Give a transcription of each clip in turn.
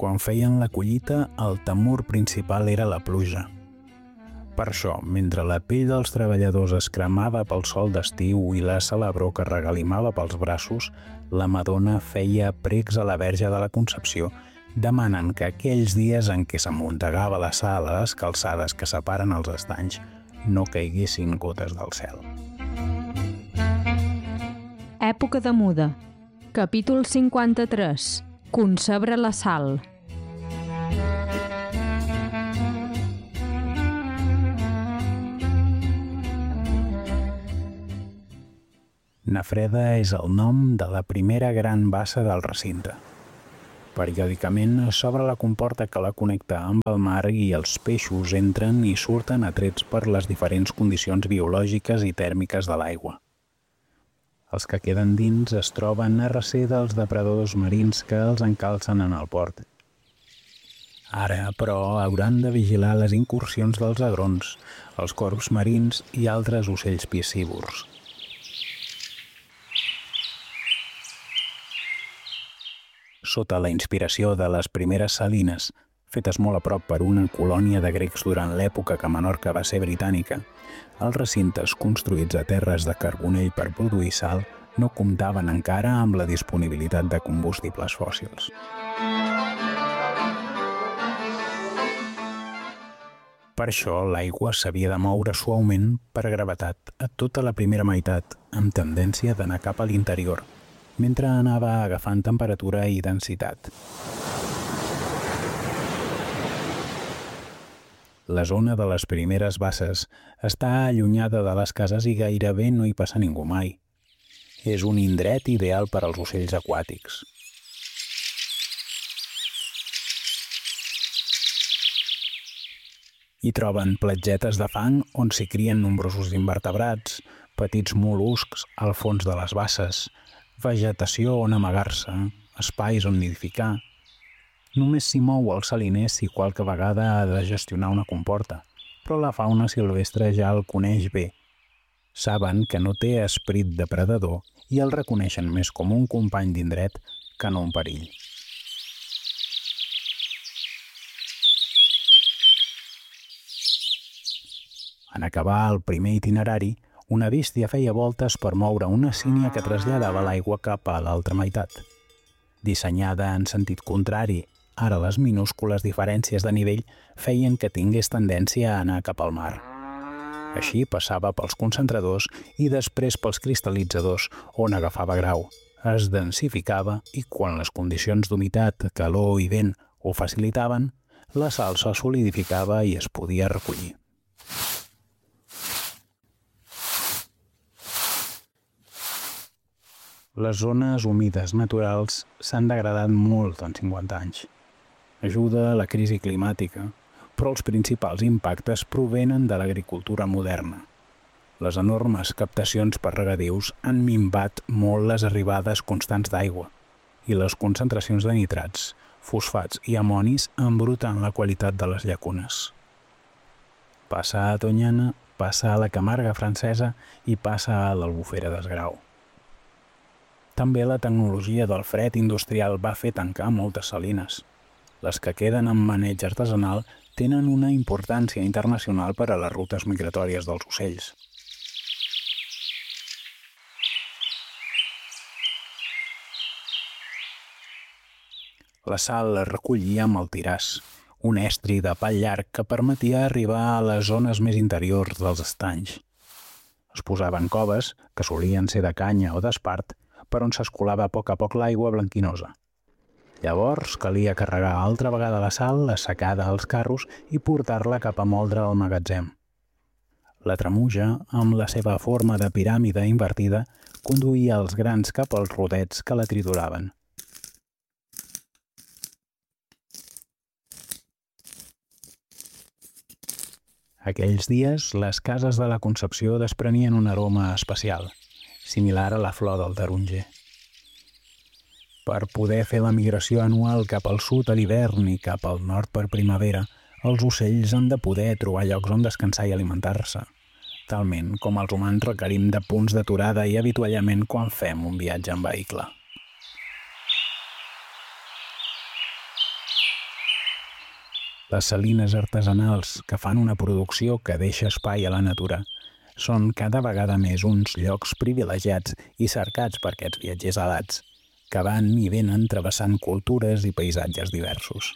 Quan feien la collita, el temor principal era la pluja. Per això, mentre la pell dels treballadors es cremava pel sol d'estiu i la celebró que regalimava pels braços, la Madonna feia precs a la Verge de la Concepció, demanant que aquells dies en què s'amuntegava la sal a les calçades que separen els estanys no caiguessin gotes del cel. Època de muda. Capítol 53. Concebre la sal. Nafreda és el nom de la primera gran bassa del recinte. Periòdicament s'obre la comporta que la connecta amb el mar i els peixos entren i surten atrets per les diferents condicions biològiques i tèrmiques de l'aigua. Els que queden dins es troben a recer dels depredadors marins que els encalcen en el port. Ara, però, hauran de vigilar les incursions dels agrons, els corbs marins i altres ocells piscívors. Sota la inspiració de les primeres salines, fetes molt a prop per una colònia de grecs durant l'època que Menorca va ser britànica, els recintes construïts a terres de carbonell per produir sal no comptaven encara amb la disponibilitat de combustibles fòssils. Per això, l'aigua s'havia de moure suaument per gravetat a tota la primera meitat, amb tendència d'anar cap a l'interior, mentre anava agafant temperatura i densitat. La zona de les primeres basses està allunyada de les cases i gairebé no hi passa ningú mai. És un indret ideal per als ocells aquàtics. Hi troben platgetes de fang on s'hi crien nombrosos invertebrats, petits mol·luscs al fons de les basses, vegetació on amagar-se, espais on nidificar. Només s'hi mou el saliner si qualque vegada ha de gestionar una comporta, però la fauna silvestre ja el coneix bé. Saben que no té esperit depredador i el reconeixen més com un company d'indret que no un perill. En acabar el primer itinerari, una bèstia feia voltes per moure una sínia que traslladava l'aigua cap a l'altra meitat. Dissenyada en sentit contrari, ara les minúscules diferències de nivell feien que tingués tendència a anar cap al mar. Així passava pels concentradors i després pels cristal·litzadors, on agafava grau, es densificava i quan les condicions d'humitat, calor i vent ho facilitaven, la sal se solidificava i es podia recollir. Les zones humides naturals s'han degradat molt en 50 anys. Ajuda a la crisi climàtica, però els principals impactes provenen de l'agricultura moderna. Les enormes captacions per regadius han minvat molt les arribades constants d'aigua i les concentracions de nitrats, fosfats i amonis embruten la qualitat de les llacunes. Passa a Tonyana, passa a la Camarga francesa i passa a l'Albufera d'Esgrau. També la tecnologia del fred industrial va fer tancar moltes salines. Les que queden en maneig artesanal tenen una importància internacional per a les rutes migratòries dels ocells. La sal es recollia amb el tiràs, un estri de pal llarg que permetia arribar a les zones més interiors dels estanys. Es posaven coves, que solien ser de canya o d'espart, per on s'escolava a poc l'aigua blanquinosa. Llavors calia carregar altra vegada la sal assecada als carros i portar-la cap a moldre al magatzem. La tremuja, amb la seva forma de piràmide invertida, conduïa els grans cap als rodets que la trituraven. Aquells dies, les cases de la Concepció desprenien un aroma especial, similar a la flor del taronger. Per poder fer la migració anual cap al sud a l'hivern i cap al nord per primavera, els ocells han de poder trobar llocs on descansar i alimentar-se, talment com els humans requerim de punts d'aturada i avituallament quan fem un viatge en vehicle. Les salines artesanals, que fan una producció que deixa espai a la natura, són cada vegada més uns llocs privilegiats i cercats per aquests viatgers alats, que van i venen travessant cultures i paisatges diversos.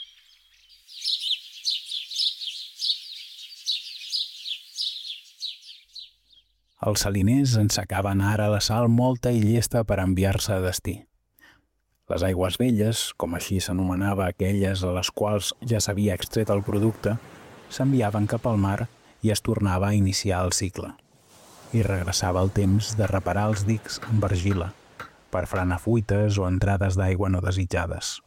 Els saliners ensecaven ara la sal molta i llesta per enviar-se a destí. Les aigües velles, com així s'anomenava aquelles a les quals ja s'havia extret el producte, s'enviaven cap al mar i es tornava a iniciar el cicle. I regressava el temps de reparar els dics amb argila, per frenar fuites o entrades d'aigua no desitjades.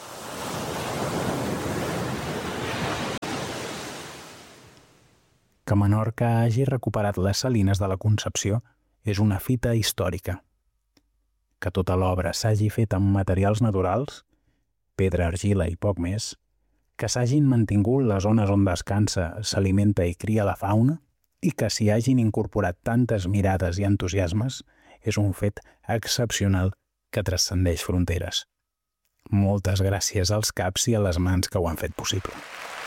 Que Menorca hagi recuperat les salines de la Concepció és una fita històrica. Que tota l'obra s'hagi fet amb materials naturals, pedra, argila i poc més, que s'hagin mantingut les zones on descansa, s'alimenta i cria la fauna, i que s'hi hagin incorporat tantes mirades i entusiasmes, és un fet excepcional que transcendeix fronteres. Moltes gràcies als caps i a les mans que ho han fet possible.